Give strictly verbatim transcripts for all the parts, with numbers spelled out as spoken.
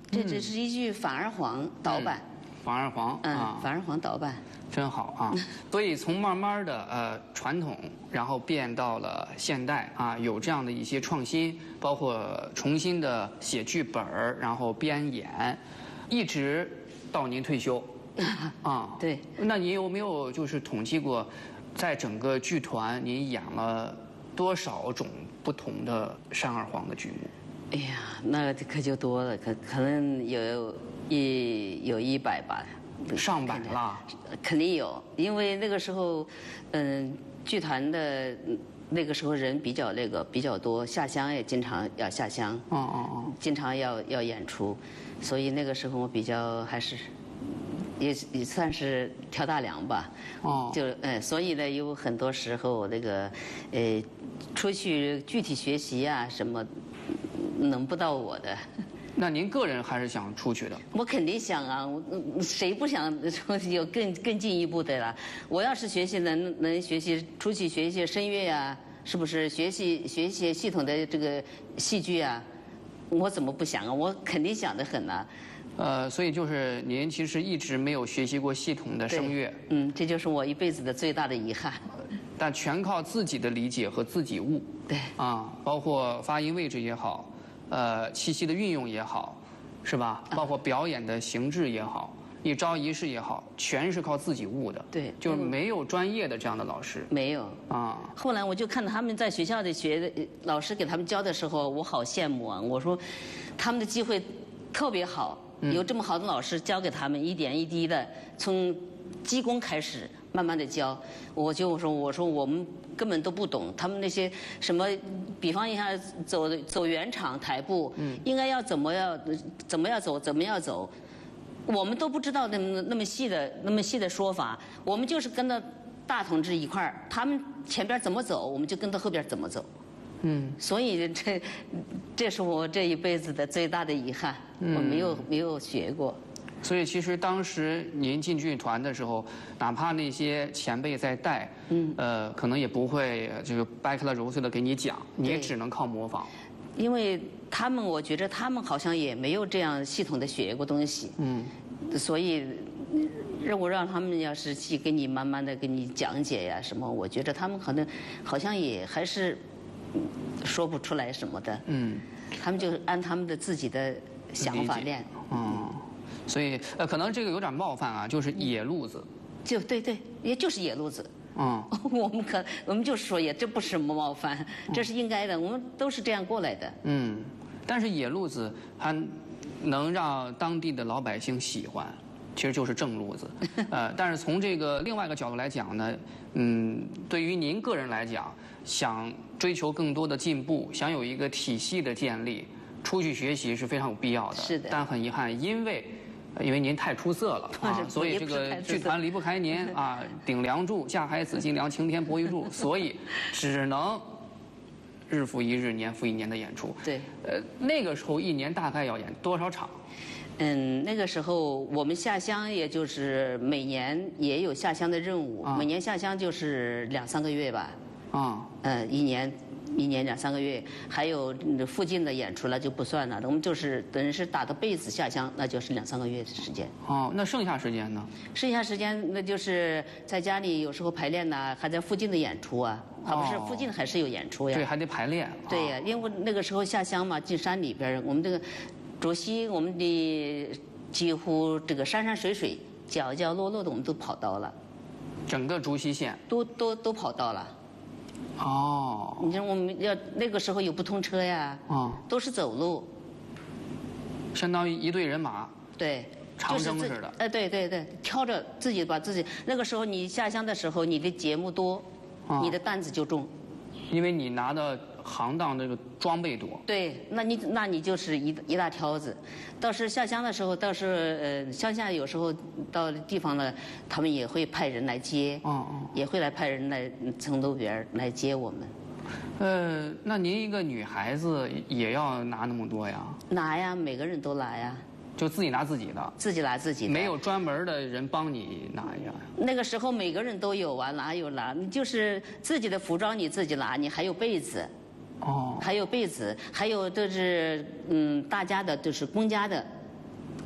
这只是一句反而黄导版。 嗯、反而黄嗯、 啊， 反而黄导版。 真好啊！所以从慢慢的呃传统，然后变到了现代啊，有这样的一些创新，包括重新的写剧本儿，然后编演，一直到您退休啊。 对。 那您有没有就是统计过，在整个剧团您演了多少种不同的单二黄的剧目？ 哎呀，那可就多了，可可能有一有一百吧。 上百了， 肯定有，因为那个时候，嗯，剧团的那个时候人比较那个比较多，下乡也经常要下乡， 哦哦哦， 经常要要演出，所以那个时候我比较还是也也算是挑大梁吧， 哦， 就呃，所以呢，有很多时候那个呃，出去具体学习啊什么，轮不到我的。 那您个人还是想出去的？ 我肯定想啊，我谁不想有更更进一步的啦？我要是学习能能学习出去学一些声乐呀，是不是学习学一些系统的这个戏剧啊？我怎么不想啊？我肯定想得很呐、啊。 呃，所以就是您其实一直没有学习过系统的声乐。 嗯，这就是我一辈子的最大的遗憾。 但全靠自己的理解和自己悟。 对。 啊，包括发音位置也好。呃，气息的运用也好，是吧？包括表演的形制也好，一招一式也好，全是靠自己悟的。 对， 就是没有专业的这样的老师。 没有啊。 后来我就看到他们在学校里学的，老师给他们教的时候，我好羡慕啊！我说，他们的机会特别好，有这么好的老师教给他们，一点一滴的从基功开始，慢慢的教。我就说，我说我们根本都不懂，他们那些什么，比方一下走走圆场台步，嗯，应该要怎么要怎么要走，怎么要走，我们都不知道那么那么细的那么细的说法，我们就是跟着大同志一块儿，他们前边怎么走，我们就跟着后边怎么走。 嗯， 所以这这是我这一辈子的最大的遗憾，嗯、我没有没有学过。 所以其实当时您进剧团的时候，哪怕那些前辈在带，嗯，呃，可能也不会这个掰开了揉碎的给你讲，你也只能靠模仿。 因为他们，我觉得他们好像也没有这样系统的学过东西，嗯，所以如果让他们要是去给你慢慢的给你讲解呀什么，我觉得他们可能好像也还是说不出来什么的，嗯，他们就按他们的自己的想法练， 嗯。所以呃，可能这个有点冒犯啊，就是野路子。 就对对，也就是野路子。 嗯， 我们可我们就是说也，这不是什么冒犯，这是应该的，我们都是这样过来的。 嗯，但是野路子还能让当地的老百姓喜欢，其实就是正路子。呃，但是从这个另外一个角度来讲呢，嗯，对于您个人来讲，想追求更多的进步，想有一个体系的建立，出去学习是非常有必要的。 是的。 但很遗憾，因为。因为您太出色了啊，所以这个剧团离不开您啊，顶梁柱，架海紫金梁，擎天博玉柱，所以只能日复一日，年复一年的演出。 对， 呃，那个时候一年大概要演多少场？ 嗯，那个时候我们下乡，也就是每年也有下乡的任务，啊、每年下乡就是两三个月吧。 啊， 呃，一年。一年两三个月，还有附近的演出了就不算了，我们就是等于是打的被子下乡，那就是两三个月的时间。 哦，那剩下时间呢？ 剩下时间那就是在家里有时候排练呐、啊，还在附近的演出啊，还不是附近还是有演出呀？ 对，还得排练。 对呀，因为那个时候下乡嘛，进山里边，我们这个主席，我们的几乎这个山山水水、角角落落的，我们都跑到了。 整个竹溪县都都都跑到了。 哦， 你说我们要那个时候有不通车呀，嗯，都是走路， 相当于一队人马， 对， 长征似的， 哎、呃，对对对，挑着自己把自己，那个时候你下乡的时候，你的节目多，嗯、你的担子就重， 因为你拿的行当这个装备多， 对，那你那你就是一一大挑子，倒是下乡的时候，倒是呃乡下有时候到地方呢，他们也会派人来接， 嗯嗯， 也会来派人来从路边来接我们。 呃，那您一个女孩子也要拿那么多呀？ 拿呀，每个人都拿呀。 就自己拿自己的， 自己拿自己的， 没有专门的人帮你拿呀。 那个时候每个人都有啊，哪有拿？你就是自己的服装你自己拿，你还有被子， 哦， 还有被子，还有就是嗯，大家的就是公家的，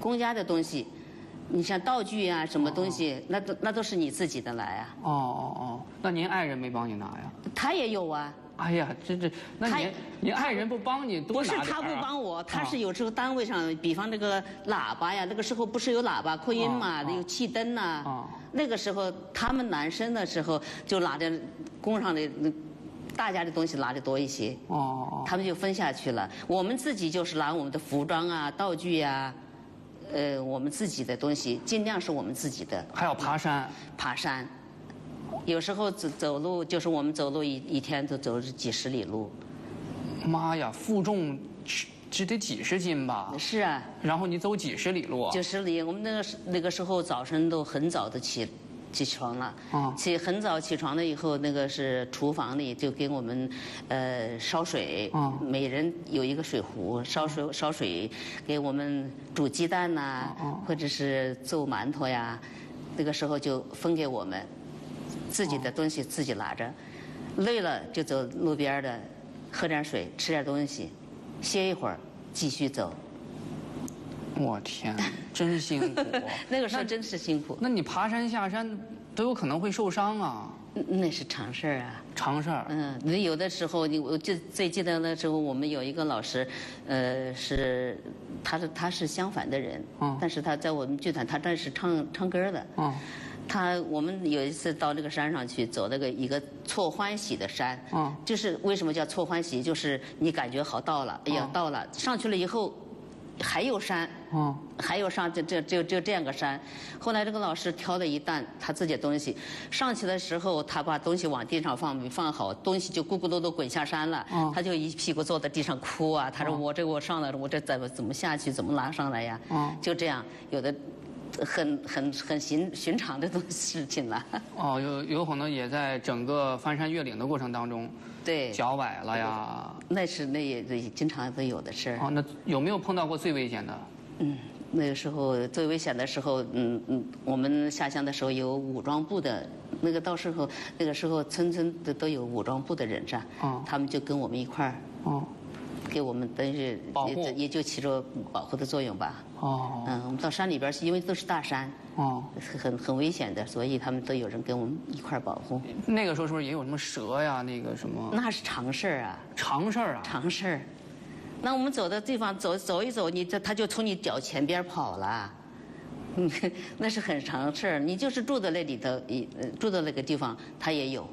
公家的东西，你像道具啊，什么东西，那都那都是你自己的来啊。 哦哦哦，那您爱人没帮你拿呀？ 他也有啊。 哎呀，这这，那他您您爱人不帮你多不是拿点儿啊他不帮我，他是有时候单位上，比方这个喇叭呀，那个时候不是有喇叭扩音嘛， 哦哦有气灯呐、 哦那个时候他们男生的时候就拿着工上的那大家的东西拿的多一些， 哦哦他们就分下去了。我们自己就是拿我们的服装啊、道具呀、呃，我们自己的东西，尽量是我们自己的。 还要爬山。 爬山，有时候走走路，就是我们走路一一天都走几十里路。 妈呀，负重这这得几十斤吧？ 是啊， 然后你走几十里路啊？ 几十里。我们那个时那个时候早晨都很早的起起床了， 啊起很早起床了以后，那个是厨房里就给我们呃烧水， 啊每人有一个水壶，烧水烧水给我们煮鸡蛋呐、 啊啊或者是做馒头呀，那个时候就分给我们，自己的东西自己拿着，累了就走路边的，喝点水，吃点东西，歇一会儿，继续走。 我天，真辛苦。 那个时候真是辛苦， 那你爬山下山都有可能会受伤啊， 嗯那是常事儿啊。 常事儿。 嗯，你有的时候，你我就最记得那时候，我们有一个老师，呃，是他是他是相反的人， 嗯但是他在我们剧团，他这是唱唱歌的， 嗯他我们有一次到那个山上去走那个一个错欢喜的山， 嗯就是为什么叫错欢喜，就是你感觉好到了，哎呀嗯到了，上去了以后还有山， 嗯还有上这这就就这样个山，后来这个老师挑了一担他自己的东西，上去的时候他把东西往地上放，没放好，东西就咕咕噜噜滚下山了， 嗯他就一屁股坐在地上哭啊，他说我这我上来了，我这怎么怎么下去，怎么拿上来呀？ 嗯就这样，有的很很很寻寻常的东事情了， 哦，有有可能也在整个翻山越岭的过程当中对， 脚崴了呀。 那是那也也经常都有的事儿。 哦，那有没有碰到过最危险的？ 嗯，那个时候最危险的时候，嗯嗯，我们下乡的时候有武装部的，那个到时候那个时候村村的都有武装部的人噻， 嗯他们就跟我们一块儿， 哦给我们等于保护也也就起着保护的作用吧。 哦嗯，我们到山里边儿去，因为都是大山， 哦， 很很危险的，所以他们都有人跟我们一块儿保护。 那个时候是不是也有什么蛇呀？那个什么那是常事儿啊， 常事儿啊？ 常事儿。那我们走的地方走走一走，你这他就从你脚前边跑了，嗯，那是很常事儿。你就是住在那里头，一呃住在那个地方，他也有。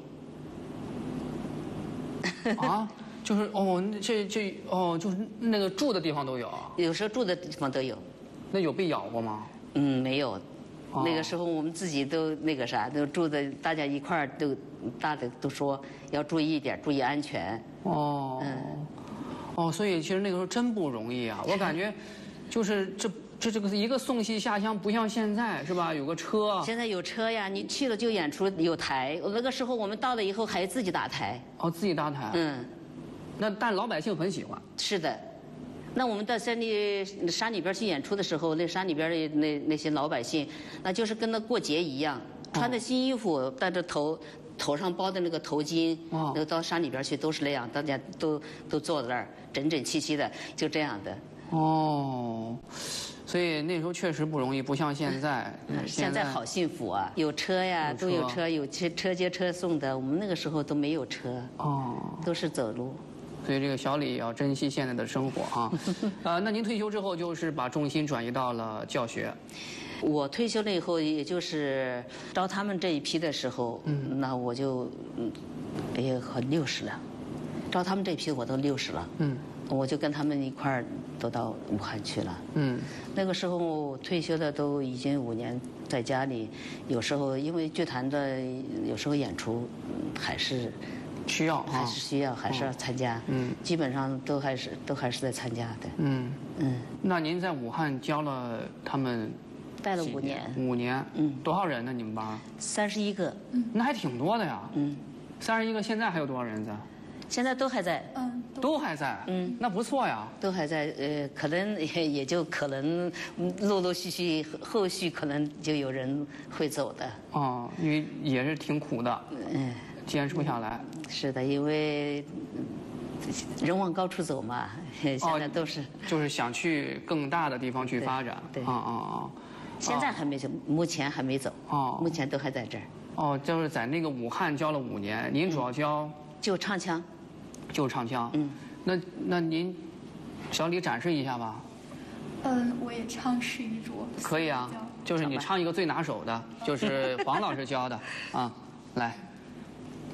啊，就是哦，那这这哦，就是那个住的地方都有。 有时候住的地方都有。 那有被咬过吗？ 嗯，没有。 哦那个时候我们自己都那个啥，都住在大家一块儿都大的都说要注意一点，注意安全。 哦， 嗯哦，所以其实那个时候真不容易啊！我感觉，就是这这这个一个送戏下乡，不像现在是吧？有个车， 现在有车呀，你去了就演出有台。那个时候我们到了以后还自己打台。 哦，自己搭台。 嗯。 那但老百姓很喜欢。 是的，那我们到山里山里边去演出的时候，那山里边的那那些老百姓，那就是跟那过节一样，穿着新衣服，戴着头头上包的那个头巾， 哦那到山里边去都是那样，大家都都坐在那儿，整整齐齐的，就这样的。 哦，所以那时候确实不容易，不像现在。 现在好幸福啊，有车呀， 有车都有车，有车车接车送的。我们那个时候都没有车， 哦， 都是走路。 所以这个小李也要珍惜现在的生活啊。呃，那您退休之后就是把重心转移到了教学。 我退休了以后，也就是招他们这一批的时候，嗯，那我就嗯，也快六十了。招他们这批我都六十了， 嗯我就跟他们一块儿都到武汉去了。 嗯那个时候退休的都已经五年，在家里，有时候因为剧团的有时候演出，嗯还是需要啊还是需要，还是要参加。 嗯基本上都还是都还是在参加的。 嗯。 嗯， 那您在武汉教了他们带了几五年， 五年。 嗯多少人呢？你们班？ 三十一个。 那还挺多的呀。 嗯， 三十一个，现在还有多少人在？ 现在都还在。 嗯， 都还在。 嗯， 那不错呀。 都还在，呃，可能也也就可能嗯陆陆续续后续可能就有人会走的， 哦，因为也是挺苦的， 嗯， 坚持不下来。 是的，因为人往高处走嘛，现在都是、哦、 就是想去更大的地方去发展。 对， 啊啊啊！ 现在还没走，目前还没走。哦，目前都还在这儿。 哦，就是在那个武汉教了五年，您主要教、嗯、 就唱腔， 就唱腔。 嗯， 那那您小李展示一下吧。 嗯，我也唱示一桌。 可以啊，就是你唱一个最拿手的，就是黄老师教的啊，来。